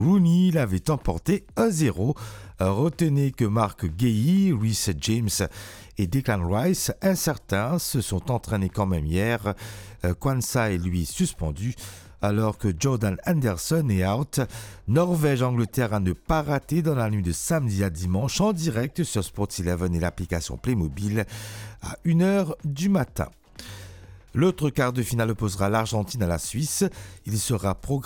Rooney l'avait emporté 1-0. Retenez que Mark Gay, Reece James et Declan Rice, incertains, se sont entraînés quand même hier. Kwanzaa est lui suspendu, alors que Jordan Henderson est out. Norvège-Angleterre à ne pas rater dans la nuit de samedi à dimanche en direct sur Sports11 et l'application Playmobil à 1h du matin. L'autre quart de finale opposera l'Argentine à la Suisse. Il sera programmé